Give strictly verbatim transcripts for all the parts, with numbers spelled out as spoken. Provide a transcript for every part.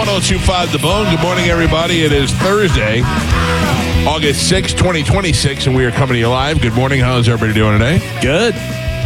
one oh two point five The Bone. Good morning, everybody. It is Thursday, August sixth, twenty twenty-six, and we are coming to you live. Good morning. How is everybody doing today? Good.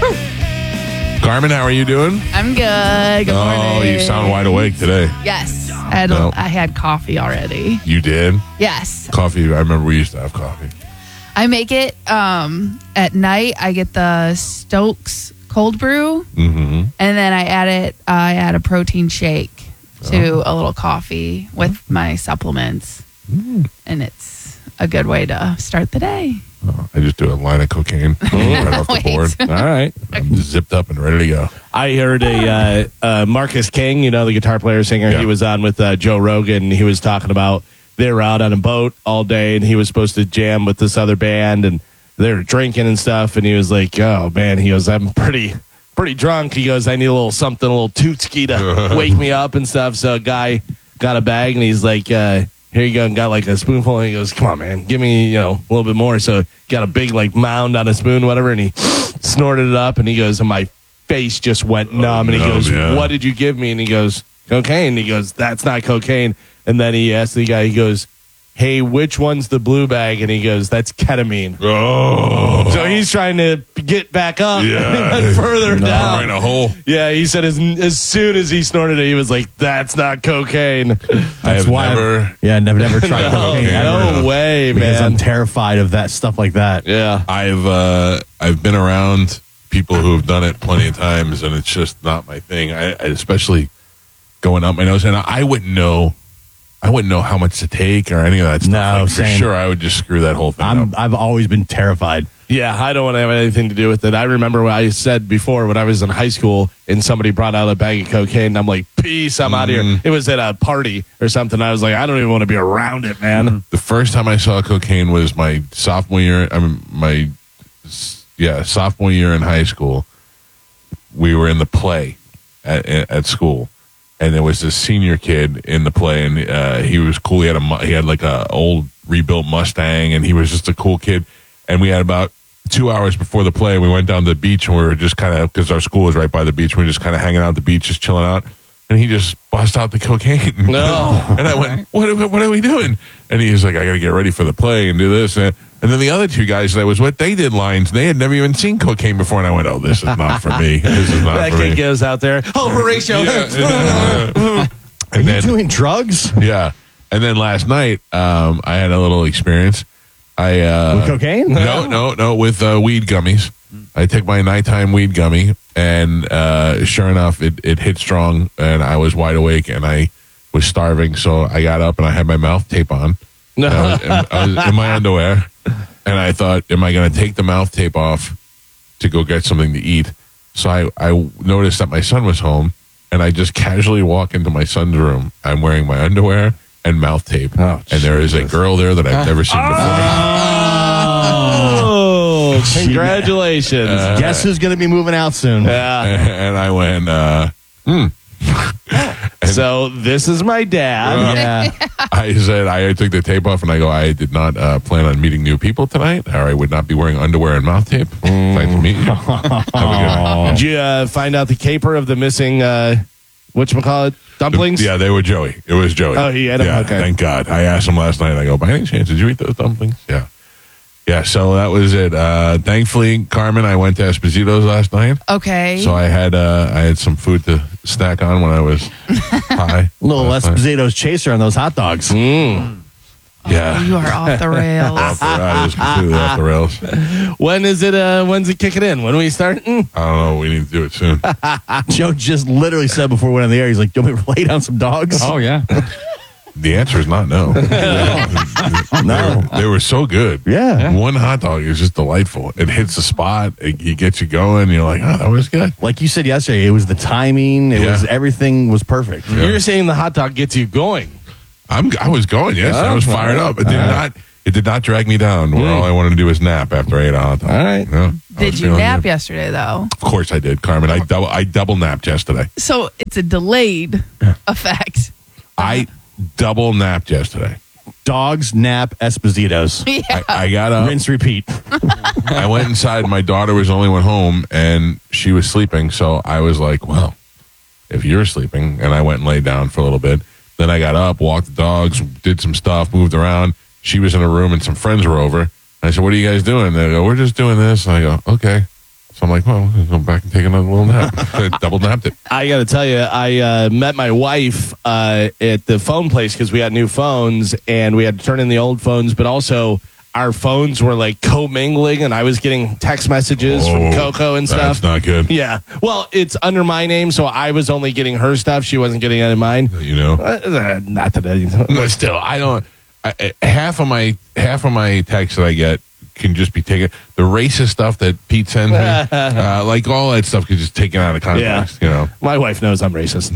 Carmen, how are you doing? I'm good. Good morning. Oh, you sound wide awake today. Yes. I had, No. I had coffee already. You did? Yes. Coffee. I remember we used to have coffee. I make it um, at night. I get the Stokes cold brew, Mm-hmm. and then I add it. I add a protein shake to a little coffee with my supplements, Mm. and it's a good way to start the day. Oh, I just do a line of cocaine right off the Wait. board. All right. I'm zipped up and ready to go. I heard a uh, uh, Marcus King, you know, the guitar player, singer. Yeah. He was on with uh, Joe Rogan. He was talking about they were out on a boat all day, and he was supposed to jam with this other band, and they were drinking and stuff. And he was like, "Oh man," he goes, "I'm pretty, pretty drunk." He goes, "I need a little something, a little tootski to wake me up and stuff." So a guy got a bag, and he's like, uh, "Here you go," and got like a spoonful. And he goes, "Come on, man, give me, you know, a little bit more." So got a big like mound on a spoon, whatever, and he snorted it up, and he goes, and my face just went numb. And he numb, goes, yeah. "What did you give me?" And he goes, "Cocaine." And he goes, "That's not cocaine." And then he asked the guy, he goes, "Hey, which one's the blue bag?" And he goes, "That's ketamine." Oh. So he's trying to get back up Yeah. and further Right down. in a hole. Yeah, he said as, as soon as he snorted it, he was like, "That's not cocaine." I have why never... I've, yeah, never never tried No, cocaine ever. no way, because man. I'm terrified of that stuff like that. Yeah. I've uh, I've been around people who have done it plenty of times, and it's just not my thing. I, I especially going up my nose, and I wouldn't know. I wouldn't know how much to take or any of that stuff. No, Like, for same. sure, I would just screw that whole thing I'm up. I've always been terrified. Yeah, I don't want to have anything to do with it. I remember what I said before when I was in high school and somebody brought out a bag of cocaine, and I'm like, "Peace, I'm out of here." It was at a party or something. I was like, I don't even want to be around it, man. The first time I saw cocaine was my sophomore year. I mean, my yeah sophomore year in high school. We were in the play at, at school, and there was this senior kid in the play, and uh, he was cool. He had a mu- he had like a old rebuilt Mustang, and he was just a cool kid. And we had about two hours before the play, we went down to the beach, and we were just kind of, because our school was right by the beach, we were just kind of hanging out at the beach, just chilling out. And he just bust out the cocaine. No. And I went, what, are- what are we doing? And he was like, I got to get ready for the play and do this. And, and then the other two guys that I was with, they did lines. They had never even seen cocaine before. And I went, oh, this is not for me. This is not That for kid me. goes out there. Oh, Horatio. Yeah. Are And you then, doing drugs? yeah. And then last night, um, I had a little experience. I uh, With cocaine? No, no, no, with uh, weed gummies. I took my nighttime weed gummy, and uh, sure enough, it, it hit strong, and I was wide awake, and I was starving, so I got up, and I had my mouth tape on. And I, was, and I was in my underwear, and I thought, am I going to take the mouth tape off to go get something to eat? So I, I noticed that my son was home, and I just casually walk into my son's room. I'm wearing my underwear and mouth tape, Oh, and there is a girl there that I've never seen before. Oh, congratulations. Guess who's going to be moving out soon? yeah. And I went, uh, hmm. So this is my dad. Yeah. I said, I took the tape off, and I go, I did not uh, plan on meeting new people tonight, or I would not be wearing underwear and mouth tape. Nice to meet you. Have a Did you uh, find out the caper of the missing, uh, whatchamacallit, good dumplings? Yeah, they were Joey. It was Joey. Oh, he had 'em? Yeah, Okay. thank God. I asked him last night. I go, by any chance, did you eat those dumplings? Yeah. Yeah, so that was it. Uh, thankfully, Carmen, I went to Esposito's last night, Okay. so I had uh, I had some food to snack on when I was high. Little last night. Esposito's chaser on those hot dogs. Mm. Yeah. Oh, you are off the rails. Off the, I was completely off the rails. When is it, uh, when's it kicking in? When are we starting? I don't know. We need to do it soon. Joe just literally said before we went on the air, he's like, "Do you want me to lay down some dogs?" Oh, yeah. The answer is not no. No. They were so good. Yeah. One hot dog is just delightful. It hits the spot. It, it gets you going. You're like, oh, that was good. Like you said yesterday, it was the timing. It Yeah. was everything was perfect. Yeah. You're saying the hot dog gets you going. I'm. I was going. Yes, I was fired up. It did not. It did not drag me down. Where all I wanted to do was nap after I ate a hot dog. All right. You know, I Did was you feeling nap good. yesterday, though? Of course I did, Carmen. I double. I double napped yesterday. So it's a delayed effect. I double napped yesterday. Dogs, nap, Esposito's. Yeah. I, I got up. Rinse, repeat. I went inside. My daughter was the only one home, and she was sleeping. So I was like, well, if you're sleeping, and I went and laid down for a little bit. Then I got up, walked the dogs, did some stuff, moved around. She was in a room and some friends were over. I said, what are you guys doing? They go, we're just doing this. And I go, okay. So I'm like, well, I'll go back and take another little nap. I double napped it. I got to tell you, I uh, met my wife uh, at the phone place because we got new phones and we had to turn in the old phones, but also our phones were like commingling and I was getting text messages Oh, from Coco and stuff. That's not good. Yeah. Well, it's under my name, so I was only getting her stuff. She wasn't getting any of mine. You know? Uh, not that I, But still, I don't. I, I- half of my half of my texts that I get can just be taken. The racist stuff that Pete sends me, uh, like all that stuff, can just taken out of context. You know, My wife knows I'm racist.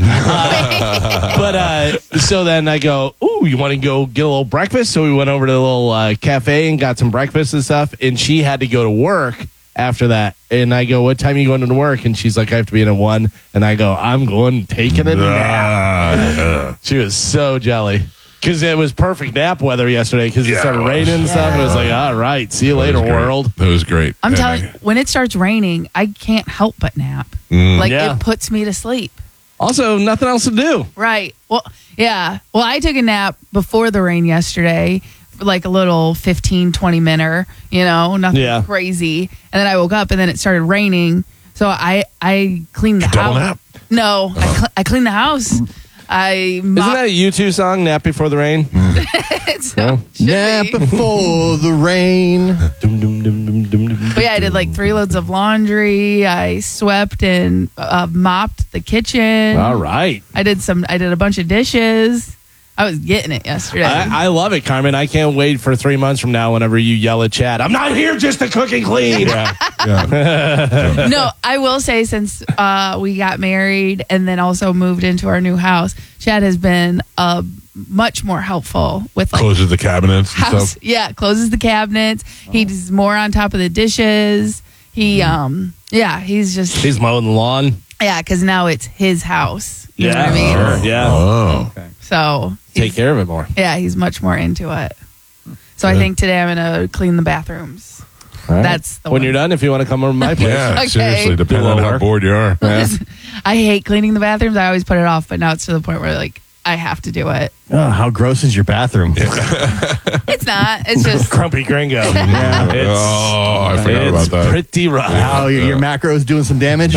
but uh, so then I go, ooh, you want to go get a little breakfast? So we went over to the little uh, cafe and got some breakfast and stuff. And she had to go to work after that. And I go, what time are you going to work? And she's like, I have to be in at one. And I go, I'm going taking a nap. Uh, She was so jelly. Because it was perfect nap weather yesterday because it Yeah, started it was. raining and stuff. And it was like, all right, see you later, that was great. world. That was great. I'm And telling I- you, when it starts raining, I can't help but nap. Mm. Like Yeah. it puts me to sleep. Also, nothing else to do. Right. Well, yeah. Well, I took a nap before the rain yesterday, for like a little fifteen, twenty minute, you know, nothing Yeah. crazy. And then I woke up and then it started raining. So I, I cleaned the Double house. nap? No, I, cl- I cleaned the house. I Isn't that a U two song, Nap Before the Rain? it's not, should Nap be. before the rain. Dum, dum, dum, dum, dum, dum, But yeah, I did like three loads of laundry. I swept and uh, mopped the kitchen. All right. I did some. I did a bunch of dishes. I was getting it yesterday. I, I love it, Carmen. I can't wait for three months from now whenever you yell at Chad, I'm not here just to cook and clean. yeah, yeah. no, I will say since uh, we got married and then also moved into our new house, Chad has been uh, much more helpful with like Closes the cabinets and house. stuff. Yeah, closes the cabinets. He's more on top of the dishes. He, um, yeah, he's just He's mowing the lawn. yeah, because now it's his house. You know Yeah, what I mean? sure. Yeah. Oh, So Take he's- care of it more. yeah, he's much more into it. So I Good. think today I'm gonna clean the bathrooms. All right. That's the when one. you're done, if you want to come over to my place. yeah. Okay. Seriously, depending Do a on little how work. bored you are. Yeah. I hate cleaning the bathrooms. I always put it off, but now it's to the point where like I have to do it. Oh, how gross is your bathroom? It's not. It's just Crumpy Gringo. Yeah. It's, Oh, I forgot it's about that. pretty rough. How your, your macros doing some damage?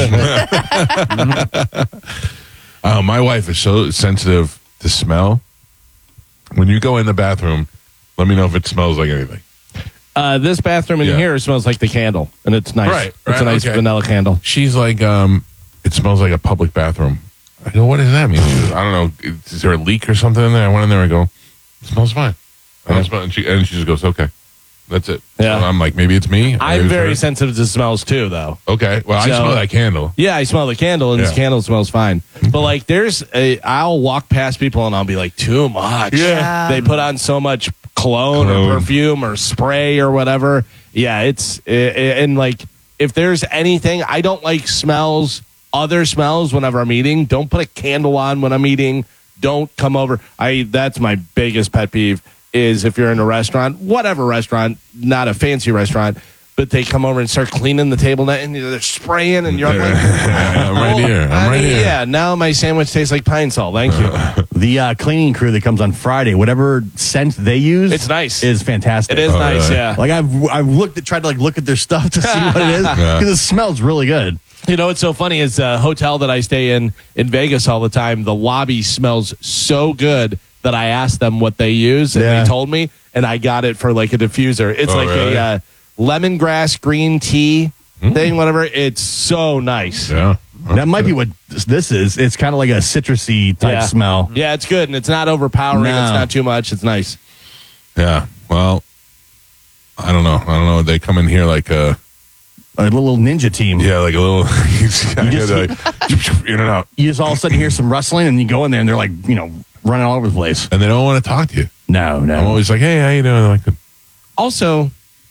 Uh, my wife is so sensitive to smell. When you go in the bathroom, let me know if it smells like anything. Uh, this bathroom in Yeah. here smells like the candle, and it's nice. Right, It's right, a nice okay. vanilla candle. She's like, um, it smells like a public bathroom. I go, what does that mean? She goes, I don't know. Is there a leak or something in there? I went in there and go, it smells fine. I don't smell, and, she, and she just goes, okay. That's it. Yeah. So I'm like, maybe it's me. I'm Maybe it's very her. sensitive to smells too, though. Okay. Well, I So- smell that candle. Yeah, I smell the candle, and this Yeah. candle smells fine. But like, there's a, I'll walk past people and I'll be like, too much. Yeah. They put on so much cologne, Cologne. or perfume or spray or whatever. Yeah, it's i- i- and like, if there's anything, I don't like smells, other smells whenever I'm eating. Don't put a candle on when I'm eating. Don't come over. I that's my biggest pet peeve. Is if you're in a restaurant, whatever restaurant, not a fancy restaurant, but they come over and start cleaning the table net and they're spraying and you're like, I'm right here. I'm I right mean, here. Yeah, now my sandwich tastes like pine salt. Thank you. The uh, cleaning crew that comes on Friday, whatever scent they use, It's nice. is fantastic. It is Oh, nice, really? yeah. Like I've I've looked at tried to like look at their stuff to see what it is Yeah. because it smells really good. You know what's so funny is the hotel that I stay in in Vegas all the time, the lobby smells so good that I asked them what they use and Yeah. they told me, and I got it for like a diffuser. It's Oh, like really? a uh, lemongrass green tea Mm. thing, whatever. It's so nice. Yeah. That might be what this is. It's kind of like a citrusy type Yeah. smell. Yeah, it's good, and it's not overpowering. No. It's not too much. It's nice. Yeah. Well, I don't know. I don't know. They come in here like a, A little ninja team. yeah, like a little, you just, just- like, in and out. You just all of a sudden hear some rustling and you go in there and they're like, you know, running all over the place. And they don't want to talk to you. No, no. I'm always like, hey, how you doing? They're like, Also,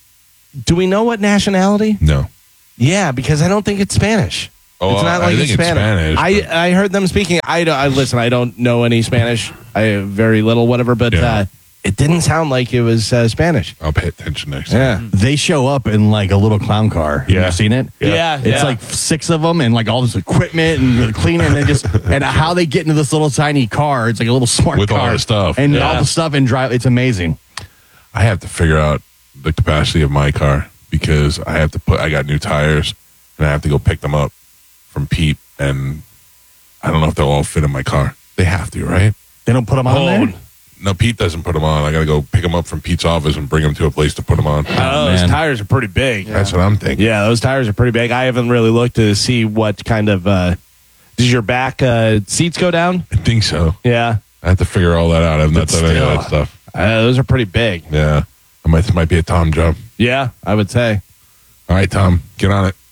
do we know what nationality? no. Yeah, because I don't think it's Spanish. Oh, it's not I like think it's it's Spanish. Spanish, but- I I heard them speaking. I, don't- I listen. I don't know any Spanish. I very little, whatever. But Yeah. uh, it didn't sound like it was uh, Spanish. I'll pay attention next time. Yeah. They show up in like a little clown car. Have Yeah. you seen it? Yeah. It's like six of them and like all this equipment and the cleaner and they just and how they get into this little tiny car. It's like a little smart With all car the stuff. and Yeah. all the stuff and drive. It's amazing. I have to figure out the capacity of my car because I have to put. I got new tires, and I have to go pick them up from Pete, and I don't know if they'll all fit in my car. They have to, right? They don't put them on Oh, there. No, Pete doesn't put them on. I got to go pick them up from Pete's office and bring them to a place to put them on. Oh, those man. tires are pretty big. That's what I'm thinking. Yeah, those tires are pretty big. I haven't really looked to see what kind of. Uh, does your back uh, seats go down? I think so. Yeah, I have to figure all that out. I've not But done any of still. that stuff. uh, those are pretty big. Yeah, I might, this might be a Tom job. Yeah, I would say. All right, Tom, get on it.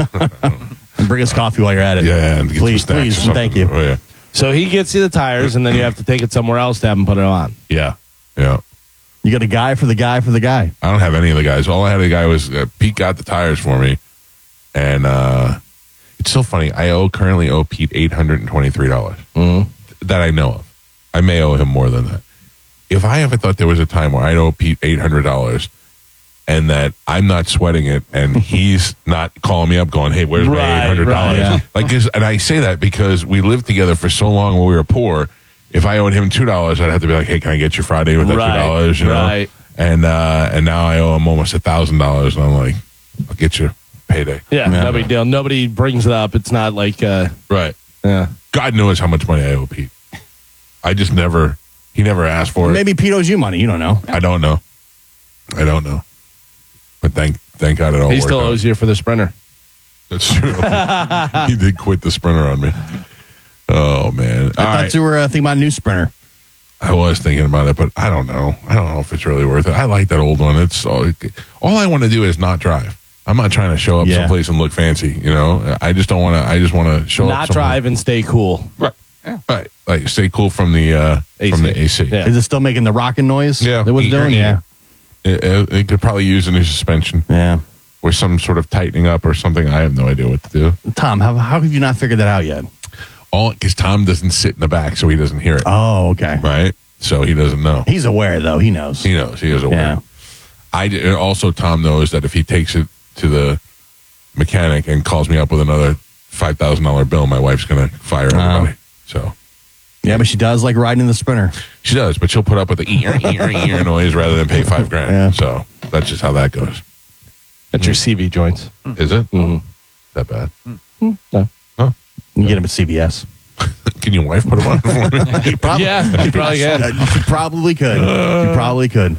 And bring us coffee while you're at it. Yeah, and get please, some snacks or please, something. thank you. Oh, yeah, So he gets you the tires, and then you have to take it somewhere else to have him put it on. yeah, yeah. You got a guy for the guy for the guy. I don't have any of the guys. All I had a guy was uh, Pete got the tires for me, and uh, it's so funny. I owe currently owe Pete eight hundred and twenty three dollars Mm-hmm. that I know of. I may owe him more than that. If I ever thought there was a time where I owe Pete eight hundred dollars and that I'm not sweating it, and he's not calling me up going, "Hey, where's my Right, eight hundred dollars?" right, yeah. Like, 'cause- and I say that because we lived together for so long when we were poor. If I owed him two dollars, I'd have to be like, "Hey, can I get you Friday with that Right, two dollars?" You know. right. And uh, and now I owe him almost a thousand dollars, and I'm like, "I'll get you payday." Yeah, Yeah. no big deal. Nobody brings it up. It's not like, uh, Right. yeah. God knows how much money I owe Pete. I just never. He never asked for it. Maybe Pete owes you money. You don't know. I don't know. I don't know. But thank thank God it all He worked still out. owes you for the Sprinter. That's true. He did quit the Sprinter on me. Oh man! I All thought right. you were uh, thinking about a new Sprinter. I was thinking about it, but I don't know. I don't know if it's really worth it. I like that old one. It's all, all I want to do is not drive. I'm not trying to show up Yeah. someplace and look fancy. You know, I just don't want to. I just want to show up. Not somewhere. drive and stay cool. Right. Right. Like stay cool from the uh, A C. from the A C. Yeah. Is it still making the rocking noise? Yeah. It was Yeah. doing. Yeah. It, it, it could probably use a new suspension Yeah. or some sort of tightening up or something. I have no idea what to do. Tom, how how have you not figured that out yet? All because Tom doesn't sit in the back, so he doesn't hear it. Oh, okay. Right. So he doesn't know. He's aware though. He knows. He knows. He is aware. Yeah. I d- and also Tom knows that if he takes it to the mechanic and calls me up with another five thousand dollar bill, my wife's gonna fire everybody. So Yeah, but she does like riding the Sprinter. she does, but she'll put up with the ear ear ear noise rather than pay five grand. Yeah. So that's just how that goes. That's your C V joints. Is it? Mhm. That bad? You can get him at C V S. Can your wife put them on for me? Probably, Yeah, you probably Uh, can. you probably could. You probably could.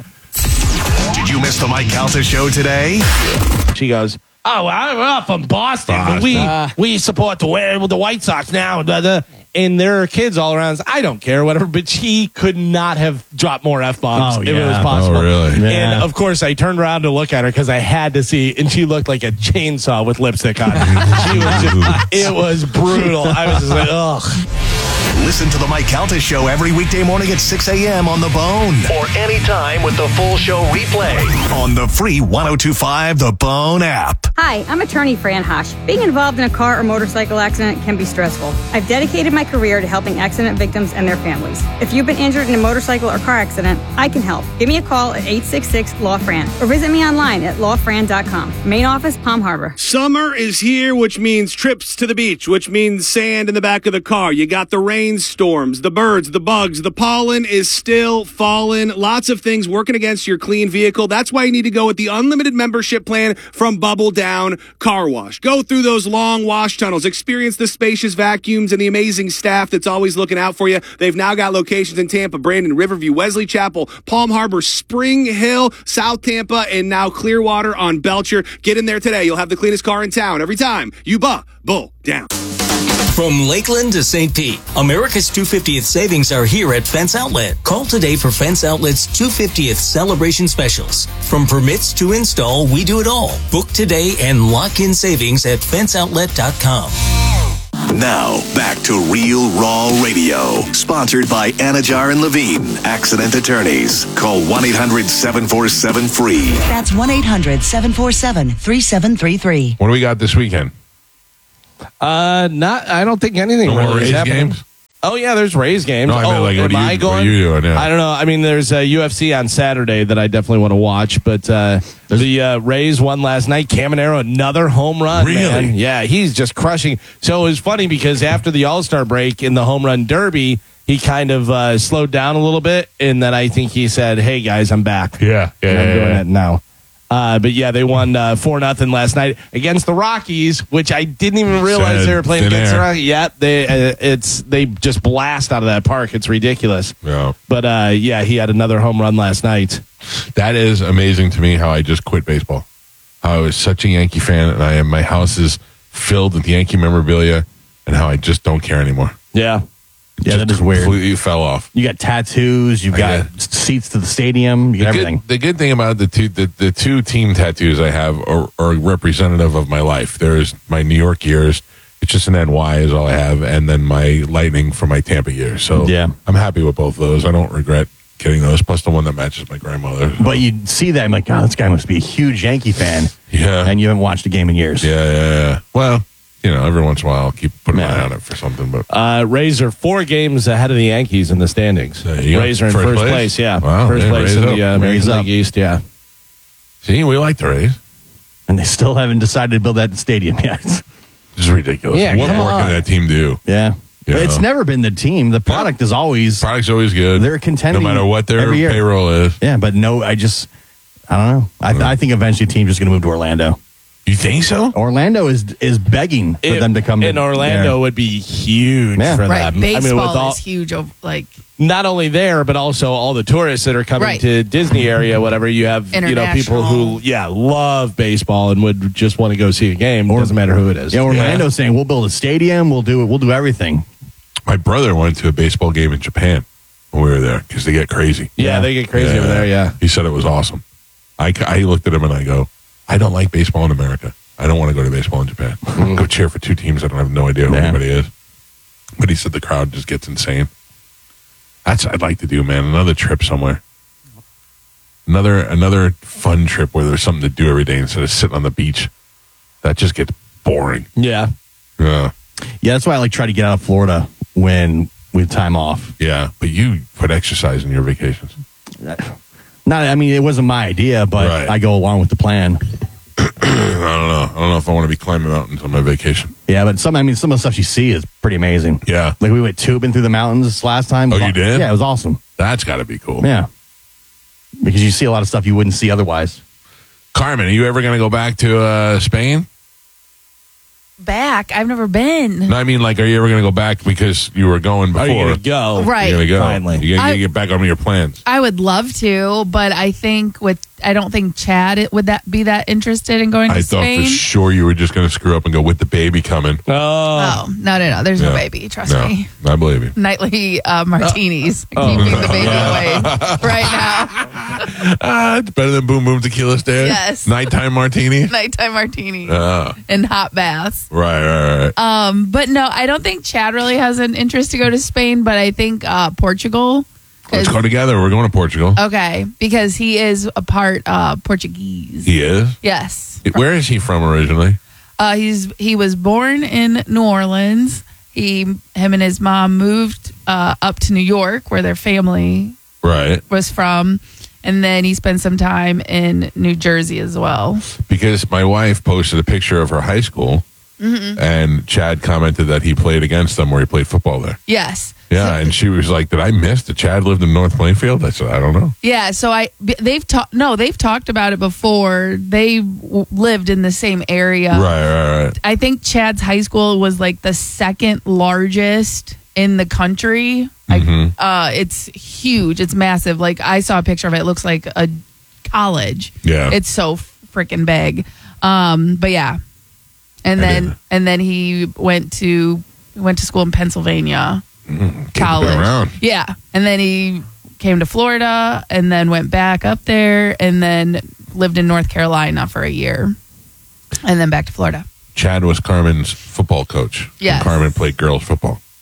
Did you miss the Mike Calta show today? She goes, "Oh, I'm well, from Boston, but we we support the Wa- the White Sox now." Blah, blah." And there are kids all around. I don't care, whatever. But she could not have dropped more f bombs Oh, if it yeah. was possible. Oh, really? Yeah. And of course, I turned around to look at her because I had to see, and she looked like a chainsaw with lipstick on. She was just, it was brutal. I was just like, ugh. Listen to the Mike Calta show every weekday morning at six a.m. on The Bone. Or anytime with the full show replay on the free one oh two five The Bone app. Hi, I'm attorney Fran Hosh. Being involved in a car or motorcycle accident can be stressful. I've dedicated my career to helping accident victims and their families. If you've been injured in a motorcycle or car accident, I can help. Give me a call at eight six six, L A W, F R A N or visit me online at law fran dot com. Main office, Palm Harbor. Summer is here, which means trips to the beach, which means sand in the back of the car. You got the rainstorms, the birds, the bugs, the pollen is still falling. Lots of things working against your clean vehicle. That's why you need to go with the unlimited membership plan from Bubble Down Car Wash. Go through those long wash tunnels, experience the spacious vacuums and the amazing staff that's always looking out for you. They've now got locations in Tampa, Brandon, Riverview, Wesley Chapel, Palm Harbor, Spring Hill, South Tampa, and now Clearwater on Belcher. Get in there today. You'll have the cleanest car in town every time you Bubble Down. From Lakeland to Saint Pete, America's two hundred fiftieth savings are here at Fence Outlet. Call today for Fence Outlet's two hundred fiftieth celebration specials. From permits to install, we do it all. Book today and lock in savings at fence outlet dot com. Now, back to Real Raw Radio. Sponsored by Anajar and Levine, Accident Attorneys. Call one eight hundred seven four seven free. That's one eight hundred seven four seven three seven three three. What do we got this weekend? Uh, not. I don't think anything No more really is Rays happening. games? Oh yeah, there's Rays games. No, I meant oh, like, what am are you- I what going? are you doing? Yeah. I don't know. I mean, there's a U F C on Saturday that I definitely want to watch, but uh, the uh, Rays won last night. Caminero, another home run. Really? Man. Yeah, he's just crushing. So it was funny because after the All-Star break in the home run derby, he kind of uh, slowed down a little bit, and then I think he said, "Hey guys, I'm back." Yeah, yeah, And I'm yeah, doing yeah. it now. Uh, but yeah, they won uh, four nothing last night against the Rockies, which I didn't even realize Said they were playing thin against air. the Rockies. Yeah, they uh, it's they just blast out of that park. It's ridiculous. Yeah. But uh, yeah, he had another home run last night. That is amazing to me how I just quit baseball. How I was such a Yankee fan, and I am my house is filled with Yankee memorabilia, and how I just don't care anymore. Yeah. Yeah, Just that is weird. Completely fell off. You got tattoos. You've I got got- seats to the stadium. You got The everything. good, the good thing about the two the, the two team tattoos I have are, are representative of my life. There's my New York years. It's just an N Y is all I have, and then my Lightning from my Tampa years. So Yeah. I'm happy with both of those. I don't regret getting those. Plus the one that matches my grandmother. But you see that, I'm like, oh, this guy must be a huge Yankee fan. Yeah. And you haven't watched a game in years. Yeah, yeah, yeah. Well, you know, every once in a while I'll keep putting my Yeah. eye on it for something. But Uh, Rays are four games ahead of the Yankees in the standings. There you go. Rays are in First first, place? place? Yeah. Wow, First yeah, place Rays in up. the uh, Rays American up. League East, yeah. see, we like the Rays. And they still haven't decided to build that stadium yet. This is ridiculous. Yeah, what come more on. can that team do? yeah. You But it's know. never been the team. The product is always, Product's always good. They're contending no matter what their every year. payroll is. yeah, but no, I just, I don't know. I, I think eventually the team's just going to move to Orlando. You think so? Orlando is is begging for It- them to come in to Orlando there. would be huge Yeah. for Right. them. Baseball I mean, with all, is huge. Of, like, not only there, but also all the tourists that are coming Right. to Disney area, whatever. You have, you know, people who, International. yeah, love baseball and would just want to go see a game. Doesn't matter who it is. Yeah, Orlando's saying we'll build a stadium. We'll do it. We'll do everything. My brother went to a baseball game in Japan when we were there because they get crazy. Yeah, they get crazy over there, yeah. He said it was awesome. I, I looked at him and I go, I don't like baseball in America. I don't want to go to baseball in Japan. Go cheer for two teams. I don't have no idea who Yeah. anybody is. But he said the crowd just gets insane. That's what I'd like to do, man. Another trip somewhere. Another another fun trip where there's something to do every day instead of sitting on the beach. That just gets boring. Yeah. Yeah. Yeah, that's why I like try to get out of Florida when we have time off. Yeah. But you put exercise in your vacations. Not, I mean, it wasn't my idea, but Right. I go along with the plan. I don't know. I don't know if I want to be climbing mountains on my vacation. Yeah, but some, I mean, some of the stuff you see is pretty amazing. Yeah. Like we went tubing through the mountains last time. Oh, you did? Yeah, it was awesome. That's got to be cool. Yeah. Because you see a lot of stuff you wouldn't see otherwise. Carmen, are you ever going to go back to uh, Spain? back. I've never been. No, I mean, like, are you ever going to go back because you were going before? Are you going to go? Right. You're going to go. Finally. You're going I- to get back on your plans. I would love to, but I think with I don't think Chad it, would that be that interested in going to I thought Spain. for sure you were just going to screw up and go with the baby coming. Oh. Oh no no no! There's no No. baby. Trust No, me. I believe you. Nightly uh, martinis, Oh. keeping the baby away right now. Ah, it's better than Boom Boom Tequila Stairs. Yes. Nighttime martini. Nighttime martinis Oh, and hot baths. right, right, right. Um, but no, I don't think Chad really has an interest to go to Spain. But I think uh, Portugal. Let's go together. We're going to Portugal. Okay, because he is a part uh, Portuguese. He is. Yes. Where is he from originally? Uh, he's he was born in New Orleans. He him and his mom moved uh, up to New York, where their family Right. was from, and then he spent some time in New Jersey as well. Because my wife posted a picture of her high school, Mm-hmm. and Chad commented that he played against them where he played football there. Yes. Yeah, and she was like, "Did I miss that Chad lived in North Plainfield?" I said, "I don't know." Yeah. So I b- they've talked. No, they've talked about it before. They w- lived in the same area. Right, right, right. I think Chad's high school was like the second largest in the country. Like, Mhm. uh, it's huge. It's massive. Like I saw a picture of it. It looks like a college. Yeah. It's so freaking big. Um, but yeah. And I then didn't- and then he went to went to school in Pennsylvania. Keep College. it around. Yeah. And then he came to Florida and then went back up there and then lived in North Carolina for a year. And then back to Florida. Chad was Carmen's football coach. Yes. And Carmen played girls football. And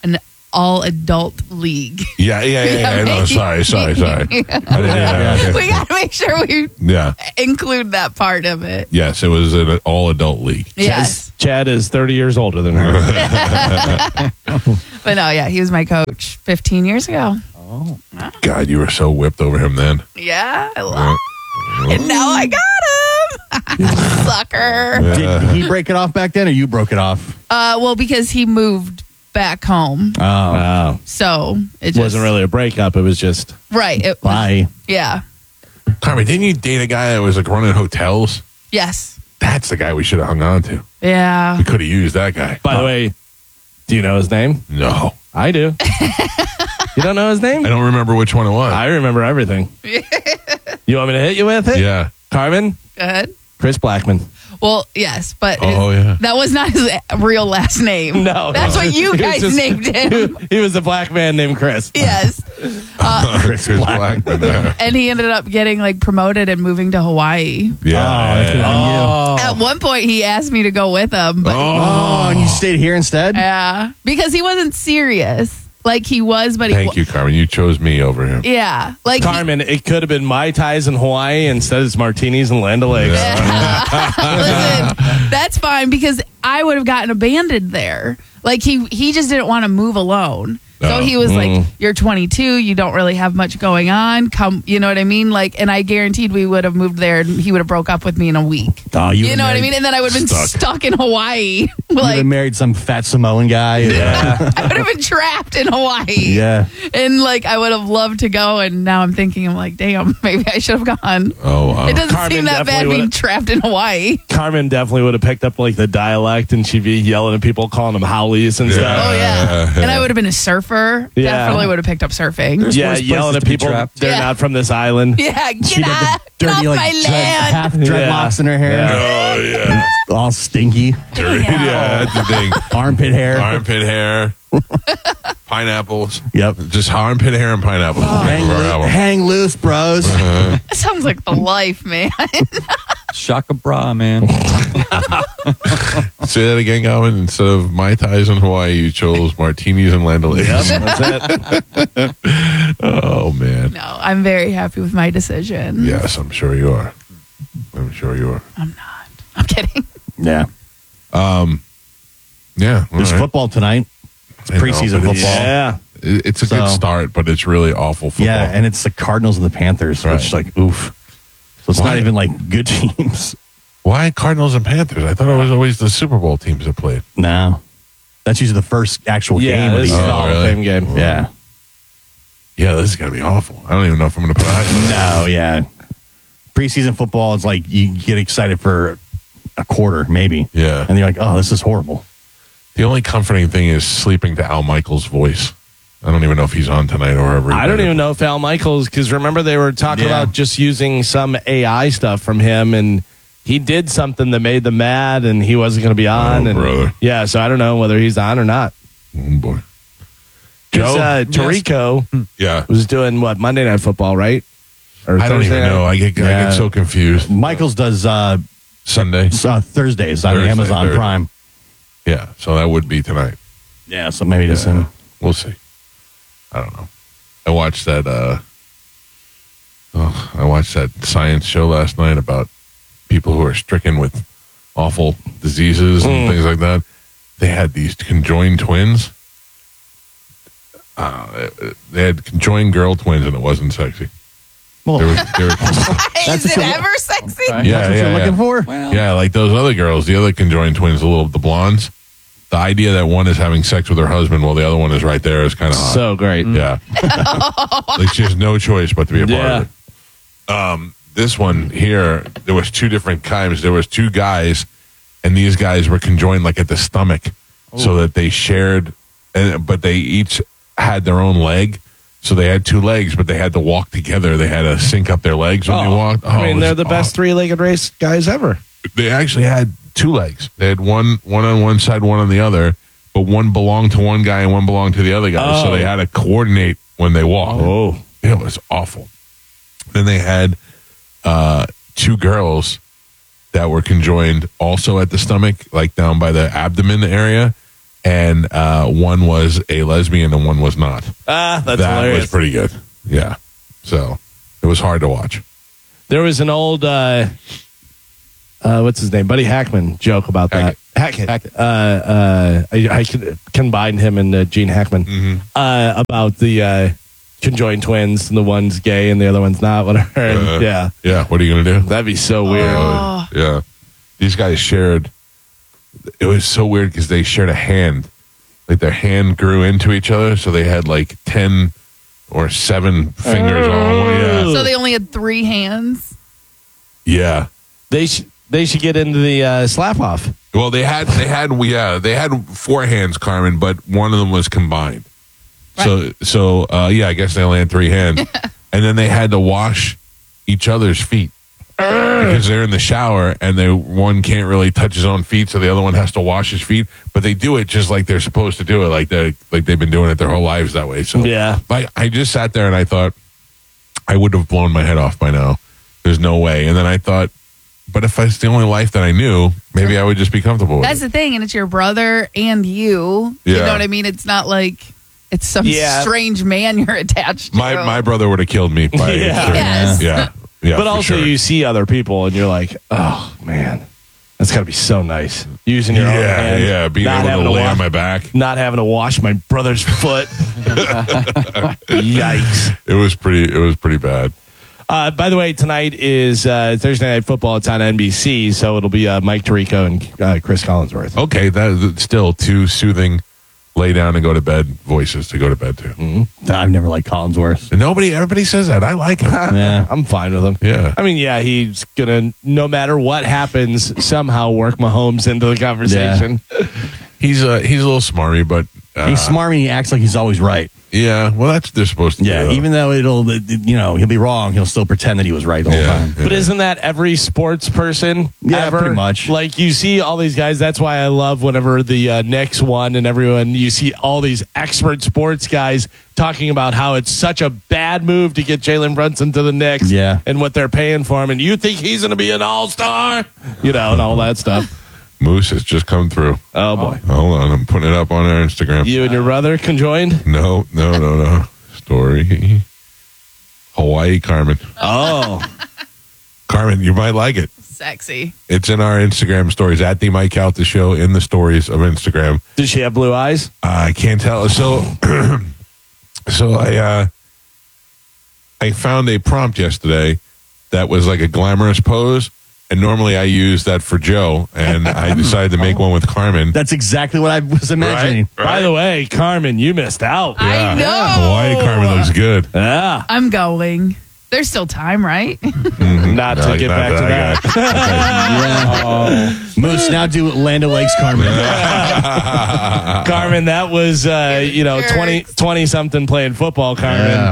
all adult league. Yeah, yeah, yeah. yeah. No, sorry, sorry, sorry. I didn't, yeah, okay. We got to make sure we yeah. include that part of it. Yes, it was an all adult league. Yes. Chad is thirty years older than her. But no, yeah, he was my coach fifteen years ago. Oh. God, you were so whipped over him then. Yeah, I love it. And now I got him. Sucker. Did he break it off back then, or you broke it off? Uh, well, because he moved back home. Oh. Wow. So it It just, wasn't really a breakup. It was just, right. It was, Bye. yeah. Carmen, didn't you date a guy that was like running hotels? Yes. That's the guy we should have hung on to. Yeah. We could have used that guy. by the way, do you know his name? No. I do. You don't know his name? I don't remember which one it was. I remember everything. You want me to hit you with it? Yeah. Carmen? Go ahead. Chris Blackman. Well, yes, but Oh, his- yeah. that was not his real last name. No. That's no. what you He was guys just- named him. He was a black man named Chris. Yes. Chris Blackman. yeah. And he ended up getting like promoted and moving to Hawaii. Yeah. Oh. At one point, he asked me to go with him, but Oh, and you stayed here instead? yeah, because he wasn't serious like he was, but he Thank you, Carmen. You chose me over him. yeah, like he- Carmen, it could have been Mai Tais in Hawaii. Instead, it's martinis and Land O'Lakes. Listen, that's fine because I would have gotten abandoned there. Like he he just didn't want to move alone. So Oh. he was Mm. like, "You're twenty-two. You don't really have much going on. Come, you know what I mean? Like, and I guaranteed we would have moved there, and he would have broke up with me in a week. Oh, You know what I mean? And then I would have been Stuck. stuck, in Hawaii. You would Like have married some fat Samoan guy. Yeah. I would have been trapped in Hawaii. Yeah. And like I would have loved to go, and now I'm thinking, I'm like, damn, maybe I should have gone. Oh, wow. It doesn't Carmen seem that bad definitely being would've- trapped in Hawaii. Carmen definitely would have picked up like the dialect, and she'd be yelling at people, calling them howlies and Yeah. stuff. Oh yeah, yeah. and I would have been a surfer. Yeah. Definitely would have picked up surfing. Yeah, worse yelling places at to be people. trapped. They're Yeah. not from this island. Yeah, get She'd have out, the get dirty, off like, my dread, land. half dreadlocks in her hair. Yeah. Oh, yeah. All stinky. Dirty. Yeah, that's the thing. Armpit hair. Armpit hair. Pineapples. Yep. Just armpit hair and pineapples. Hang, Our loo- album. hang loose, bros. That sounds like the life, man. Shaka bra, man. Say that again, Calvin. Instead of Mai Tais in Hawaii, you chose martinis and Land O'Lakes. That's it. Oh, man. No, I'm very happy with my decision. Yes, I'm sure you are. I'm sure you are. I'm not. I'm kidding. Yeah. Yeah. all There's right. football tonight. I know, preseason but it's- football. Yeah. it- It's a So- good start, but it's really awful football. Yeah, and it's the Cardinals and the Panthers, Right. which is like, oof. So it's Why? not even like good teams. Why Cardinals and Panthers? I thought it was always the Super Bowl teams that played. No. That's usually the first actual Yeah, game of the this is year. the Oh, Hall of really? Fame game. Yeah. Yeah, this is going to be awful. I don't even know if I'm going to put eyes on it. No, yeah. Preseason football is like you get excited for a quarter, maybe. Yeah. And you're like, oh, this is horrible. The only comforting thing is sleeping to Al Michaels' voice. I don't even know if he's on tonight or ever. I don't even know if Al Michaels, because remember they were talking Yeah. about just using some A I stuff from him, and he did something that made them mad, and he wasn't going to be on. Oh, and brother. Yeah, so I don't know whether he's on or not. Oh, boy. 'Cause, Joe? uh, Tarico Yeah. was doing what, Monday Night Football, right? Or I don't Thursday even night? know. I get, I Yeah. get so confused. Michaels does uh, Sunday. uh, Thursdays on Thursday, Amazon Thursday. Prime. Yeah, so that would be tonight. Yeah, so maybe just Yeah. him. We'll see. I don't know. I watched that. Uh, oh, I watched that science show last night about people who are stricken with awful diseases and Mm. things like that. They had these conjoined twins. Uh, they had conjoined girl twins, and it wasn't sexy. Well, They were, they were, Is what it you're- ever sexy? yeah, that's what yeah, you're yeah. looking for? Well, Yeah, like those other girls, the other conjoined twins, the little the blondes. The idea that one is having sex with her husband while the other one is right there is kind of hot. So great. Yeah. Like she has no choice but to be a part Yeah. of it. Um, this one here, there was two different kinds. There was two guys, and these guys were conjoined like at the stomach, so that they shared, and, but they each had their own leg. So they had two legs, but they had to walk together. They had to sync up their legs when they Oh, walked. Oh, I it mean, was they're the best awesome. three-legged race guys ever. They actually had two legs. They had one one on one side, one on the other, but one belonged to one guy and one belonged to the other guy. So Oh. they had to coordinate when they walked. Oh. It was awful. Then they had uh, two girls that were conjoined also at the stomach, like down by the abdomen area. and uh, one was a lesbian and one was not. Ah, that's that hilarious. was pretty good. Yeah. So it was hard to watch. There was an old, uh, uh, what's his name? Buddy Hackman joke about that. Hackett. Hackett. Uh, uh, I, I could combine him and uh, Gene Hackman Mm-hmm. uh, about the uh, conjoined twins, and the one's gay and the other one's not. Whatever. And, Uh, yeah, Yeah. What are you going to do? that'd be so weird. Oh. Yeah. These guys shared. It was so weird because they shared a hand. Like their hand grew into each other, so they had like ten or seven fingers on one. Yeah. So they only had three hands. Yeah. They sh- they should get into the uh, slap off. Well, they had they had yeah they had four hands, Carmen, but one of them was combined. So so uh, yeah, I guess they only had three hands, and then they had to wash each other's feet because they're in the shower, and they one can't really touch his own feet, so the other one has to wash his feet. But they do it just like they're supposed to do it, like they like they've been doing it their whole lives that way. So Yeah. but I just sat there and I thought I would have blown my head off by now. There's no way. And then I thought, but if it's the only life that I knew, maybe I would just be comfortable with That's it. the thing, and it's your brother and you. You Yeah. know what I mean? It's not like it's some Yeah. strange man you're attached to. My my brother would have killed me by Yeah. sure. Yes. Yeah. Yeah. but for also, sure. you see other people, and you're like, oh man, that's got to be so nice using your own Yeah, hand. yeah. Being not able having to lay wash, on my back. not having to wash my brother's foot. Yikes. It was pretty it was pretty bad. Uh, by the way, tonight is uh, Thursday Night Football. It's on N B C, so it'll be uh, Mike Tirico and uh, Chris Collinsworth. Okay, that is still two soothing lay down and go to bed voices to go to bed to. Mm-hmm. I've never liked Collinsworth. And nobody everybody says that. I like him. Yeah, I'm fine with him. Yeah. I mean, yeah, he's gonna, no matter what happens, somehow work Mahomes into the conversation. He's uh he's a little smarmy, but uh, He's smart and he acts like he's always right. yeah, well that's what they're supposed to Yeah, do. even though it'll, you know, he'll be wrong, he'll still pretend that he was right the whole yeah, time. But isn't that every sports person? Yeah, ever? pretty much. Like you see all these guys. That's why I love whenever the uh, Knicks won and everyone. You see all these expert sports guys talking about how it's such a bad move to get Jalen Brunson to the Knicks. Yeah. and what they're paying for him, and you think he's going to be an all star, you know, and all that stuff. Moose has just come through. Oh boy, Hold on, I'm putting it up on our Instagram. you and your brother conjoined. No, no, no, no. Story. Hawaii Carmen. Oh, Carmen, you might like it. Sexy. It's in our Instagram stories at the Mike Calta Show in the stories of Instagram. did she have blue eyes? I can't tell. So, so I uh, I found a prompt yesterday that was like a glamorous pose, and normally I use that for Joe, and I decided to make one with Carmen. That's exactly what I was imagining. Right? By the way, Carmen, you missed out. I know. Hawaii Carmen looks good. Yeah, I'm going. There's still time, right? not to No, get not back to that that. Yeah. Moose, now do Land O'Lakes, Carmen. Carmen, that was, uh, you know, Jerks. twenty, twenty something playing football, Carmen. Yeah.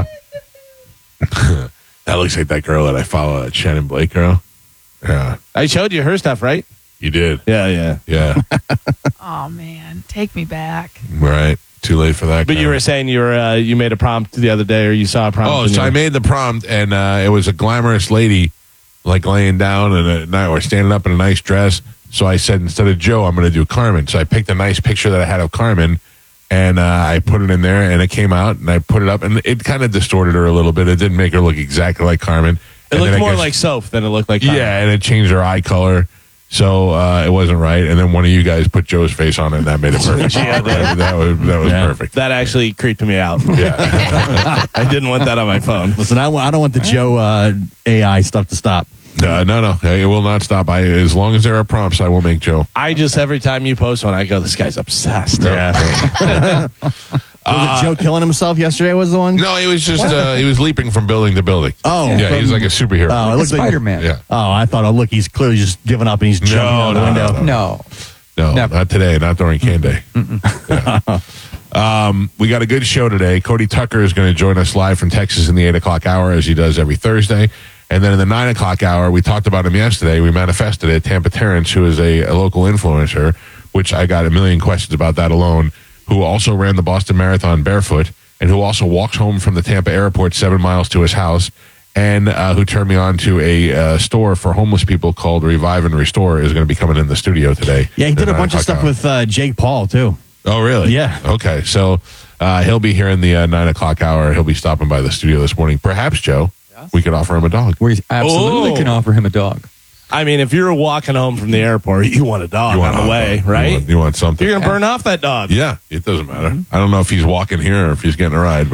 That looks like that girl that I follow, that Shannon Blake girl. Yeah, I showed you her stuff, right? you did. Yeah, yeah. Yeah, Oh man, take me back. right. Too late for that. But you Carmen. were saying you were uh, you made a prompt the other day, or you saw a prompt. Oh, and so you- I made the prompt, and uh, it was a glamorous lady, like laying down and a, or standing up in a nice dress. So I said, instead of Joe, I'm going to do Carmen. So I picked a nice picture that I had of Carmen, and uh, I put it in there, and it came out, and I put it up, and it kind of distorted her a little bit. It didn't make her look exactly like Carmen. It And looked then I more guess- like Soph than it looked like. Carmen. yeah, and it changed her eye color. So uh, it wasn't right, and then one of you guys put Joe's face on it, and that made it perfect. Yeah, that, that was that was Yeah. perfect. That actually creeped me out. Yeah, I didn't want that on my phone. Listen, I, wa- I don't want the Joe uh, A I stuff to stop. no, no, no, it will not stop. I as long as there are prompts, I will make Joe. I just every time you post one, I go, "This guy's obsessed." Yeah. Was it Joe killing himself yesterday was the one? No, he was just uh, he was leaping from building to building. Oh. yeah, he's like a superhero. Oh, it looks like Spider Man. yeah, Oh, I thought, oh, look, he's clearly just giving up and he's jumping out the no, window. no, No. no, Never. not today, not during Can Day. Yeah. Um, we got a good show today. Cody Tucker is going to join us live from Texas in the eight o'clock hour, as he does every Thursday. And then in the nine o'clock hour, we talked about him yesterday. We manifested it. Tampa Terrence, who is a, a local influencer, which I got a million questions about that alone, who also ran the Boston Marathon barefoot, and who also walks home from the Tampa airport seven miles to his house, and uh, who turned me on to a uh, store for homeless people called Revive and Restore, is going to be coming in the studio today. Yeah, he at did a nine bunch of o'clock stuff hour. with uh, Jake Paul, too. Oh, really? Yeah. Okay, so uh, he'll be here in the uh, nine o'clock hour. He'll be stopping by the studio this morning. Perhaps, Joe, we could offer him a dog. We absolutely Oh. can offer him a dog. I mean, if you're walking home from the airport, you want a dog You want on the a way, dog. right? You want, you want something. You're going to burn off that dog. Yeah, it doesn't matter. I don't know if he's walking here or if he's getting a ride.